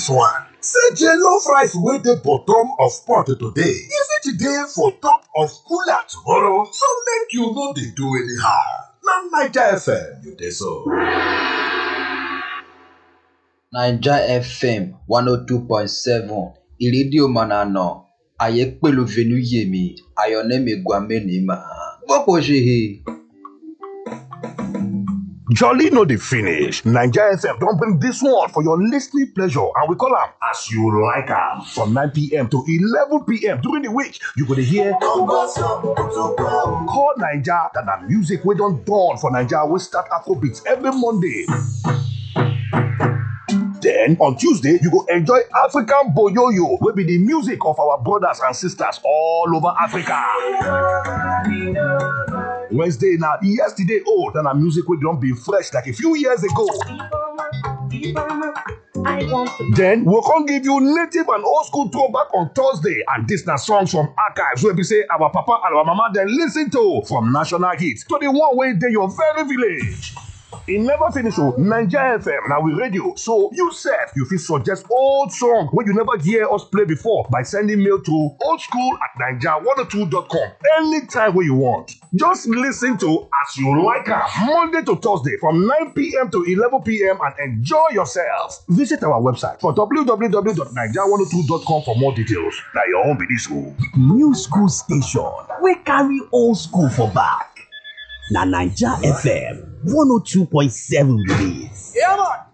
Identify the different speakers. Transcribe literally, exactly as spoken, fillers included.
Speaker 1: this one. Say jollof rice wey dey bottom of pot today, e fit dey for top of cooler tomorrow, so make you no dey do anyhow. Na Naija F M you dey so.
Speaker 2: Naija F M one oh two point seven ìrédíò Manana ayé pẹ̀lú Venuyemi Ayọ̀nẹ́mi Gwamenima gbọ́pọ̀ ṣe he.
Speaker 1: Jolly no dey finish. Naija F M don bring this one for your listening pleasure and we call am As You Like Am. From nine p.m. to eleven p.m. during the week, you go dey hear Call Naija, that na music wey don dawn for Naija wey start Afrobeats every Monday. Then, on Tuesday, you go enjoy African Boyoyo, wey be the music of our brothers and sisters all over Africa. Wednesday na yesterday old and our music wey don be fresh like a few years ago. Then we'll come give you native and old school throwback on Thursday, and this na songs from archives wey be say our papa and our mama dem listen to, from national hits to the one wey dey your very village. E never finish o. Naija F M na we radio, so you sef you fit suggest old song wey you never hear us play before by sending mail to oldschool at naija one oh two dot com anytime wey you want. Just listen to As You Like Am Monday to Thursday from nine p.m. to eleven p.m. and enjoy yourself. Visit our website for w w w dot naija one oh two dot com for more details. Na your own be dis o.
Speaker 3: New school station wey carry old school for back. Na Naija F M one oh two point seven be dis.
Speaker 4: Yeah, man.